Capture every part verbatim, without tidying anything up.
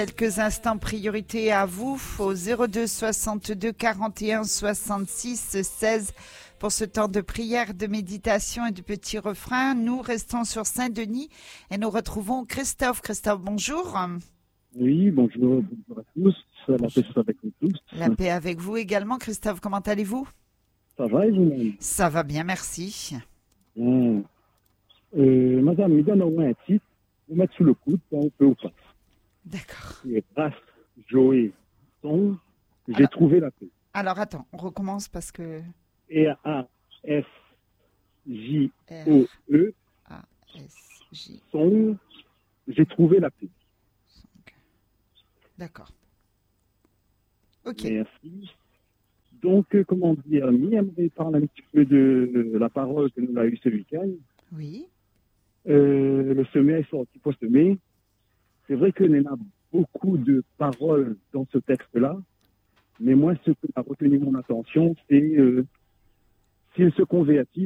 Quelques instants, priorité à vous au zéro deux soixante-deux quarante et un soixante-six seize pour ce temps de prière, de méditation et de petits refrains. Nous restons sur Saint-Denis et nous retrouvons Christophe. Christophe, bonjour. Oui, bonjour, bonjour à tous. La paix soit avec nous tous. La paix avec vous également, Christophe. Comment allez-vous? Ça va et vous-même? Ça va bien, merci. Bien. Euh, madame, il donne au moins un titre, vous mettre sous le coude, on peut ou pas. D'accord. Et Ras, Joé, Son, j'ai Alors- trouvé la paix. Alors attends, on recommence parce que R A S J R O E, A S J. Son, j'ai trouvé la paix. D'accord. Ok. Merci. Donc, euh, comment dire, mi aimerait parler un petit peu de la parole que nous avons eue ce week-end. Oui. Euh, le sommet sorti pour semer. C'est vrai qu'il y a beaucoup de paroles dans ce texte-là, mais moi, ce qui a retenu mon attention, c'est euh, s'ils se convertissent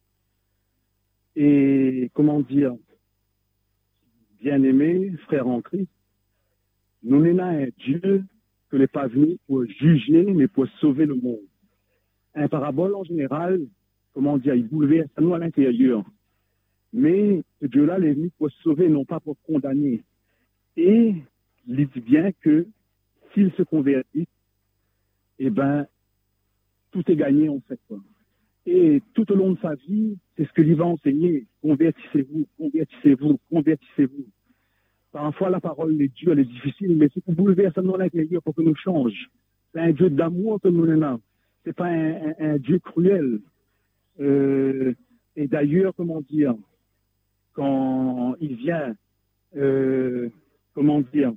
et, comment dire, bien-aimés, frères en Christ, nous n'avons un Dieu que n'est pas venu pour juger, mais pour sauver le monde. Un parabole, en général, comment dire, il bouleverse nous à l'intérieur. Mais ce Dieu-là, il est venu pour sauver, non pas pour condamner. Et il dit bien que s'il se convertit, eh ben, tout est gagné en fait, quoi. Et tout au long de sa vie, c'est ce que il va enseigner. Convertissez-vous, convertissez-vous, convertissez-vous. Parfois, la parole de Dieu, elle est difficile, mais c'est pour bouleverser nous à l'intérieur, pour que nous change. C'est un Dieu d'amour que nous avons. C'est pas un, un, un Dieu cruel. Euh, et d'ailleurs, comment dire, quand il vient, euh, comment dire,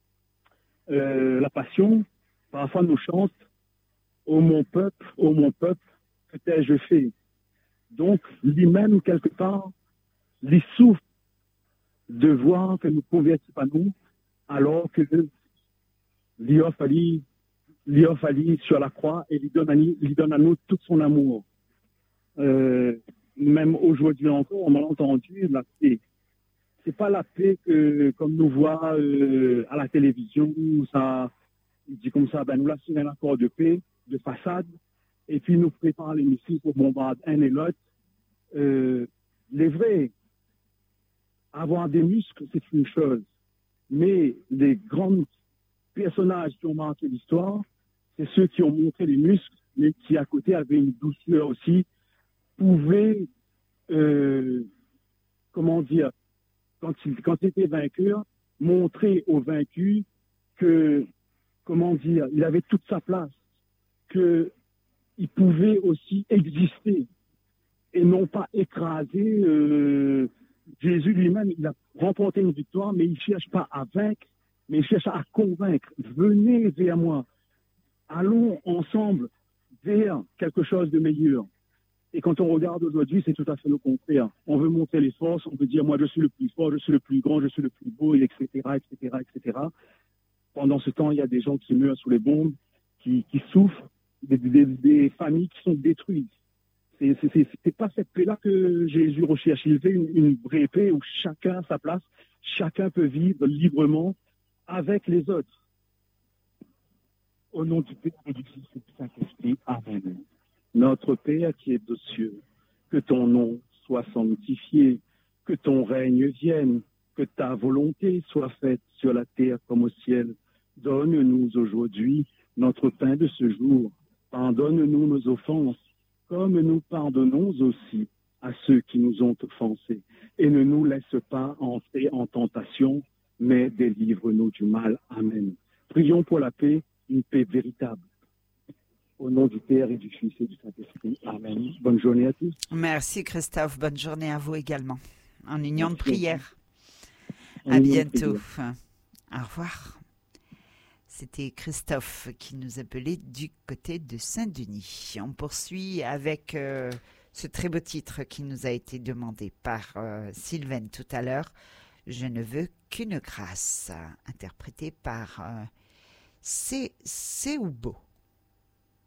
euh, la passion, parfois nous chante, ô mon peuple, ô mon peuple, que t'ai-je fait? Donc, lui-même, quelque part, il souffre de voir que nous ne convertissons pas nous, alors que lui a fallu, lui a fallu sur la croix et lui donne à, lui donne à nous tout son amour. Euh, même aujourd'hui encore, on m'a entendu, la paix. C'est pas la paix que, comme nous voit euh, à la télévision, où ça, il dit comme ça, ben nous là signé un accord de paix, de façade, et puis nous prépare les missiles pour bombarder un et l'autre. Euh, les vrais, avoir des muscles, c'est une chose, mais les grands personnages qui ont marqué l'histoire, c'est ceux qui ont montré les muscles, mais qui à côté avaient une douceur aussi, pouvaient, euh, comment dire, quand il, quand il était vainqueur, montrer aux vaincus que, comment dire, il avait toute sa place, qu'il pouvait aussi exister et non pas écraser. Euh, Jésus lui-même, il a remporté une victoire, mais il ne cherche pas à vaincre, mais il cherche à convaincre. Venez vers moi. Allons ensemble vers quelque chose de meilleur. Et quand on regarde aujourd'hui, c'est tout à fait le contraire. On veut montrer les forces, on veut dire, moi, je suis le plus fort, je suis le plus grand, je suis le plus beau, et cetera, et cetera, et cetera. Pendant ce temps, il y a des gens qui meurent sous les bombes, qui, qui souffrent, des, des, des familles qui sont détruites. C'est, c'est, c'est, c'est pas cette paix-là que Jésus recherche. Il veut une, une vraie paix où chacun a sa place, chacun peut vivre librement avec les autres. Au nom du Père et du Fils et du Saint-Esprit, Amen. Notre Père qui es aux cieux, que ton nom soit sanctifié, que ton règne vienne, que ta volonté soit faite sur la terre comme au ciel. Donne-nous aujourd'hui notre pain de ce jour. Pardonne-nous nos offenses, comme nous pardonnons aussi à ceux qui nous ont offensés. Et ne nous laisse pas entrer en tentation, mais délivre-nous du mal. Amen. Prions pour la paix, une paix véritable. Au nom du Père et du Fils et du Saint-Esprit. Amen. Bonne journée à tous. Merci Christophe. Bonne journée à vous également. En union de Merci. prière. En À union de bientôt. prière. Au revoir. C'était Christophe qui nous appelait du côté de Saint-Denis. On poursuit avec euh, ce très beau titre qui nous a été demandé par euh, Sylvaine tout à l'heure. Je ne veux qu'une grâce, interprété par euh, C'est Seubo.